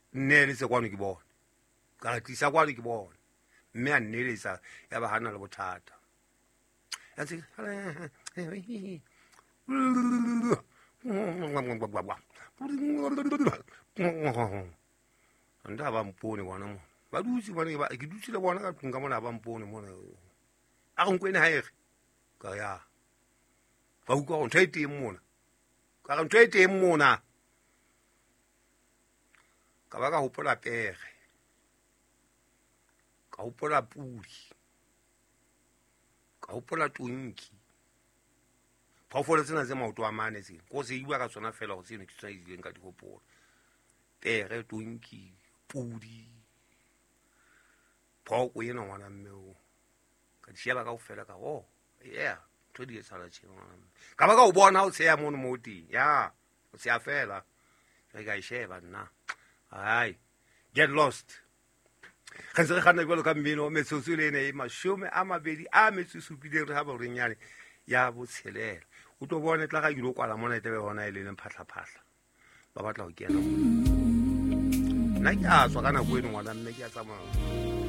nnele se kwano ke bona ka tlisa kwano ke bona mme a nnelesa ya ba hana le bothata ya se anda ba mpone bona mo ba dutse bona ke dutse le bona ka tlung ka mona ba mpone mona a go nkwene haege ka ya ba utlwa go ntho e teng mona ka ga ntho e teng mona ka ba ka hopola pege ka hopola pudi ka hopola tonki phaofolo tsena tse maoto a mane tsena ko se iwa ka tsona fela go tsene ke tsona ileng ka di hopola pege tonki pudi phoko ena ngwana mme o ka di sheba ka go fela ka yeah ntho di etsala tsheng ngwana mme ka ba ka o bona o tseya mono mo teng ya o tseya fela re ka e sheba nna hai get lost ga se re gana jalo ka mmino o metsotso le ene e 27 re ha ba renyane ya botshelela o tlo bona tla ga dilo kwala mona tebe hona e leng phatlha ba batla go kena nna ke a tswa kana go eno ngwana mme ke a tsamaya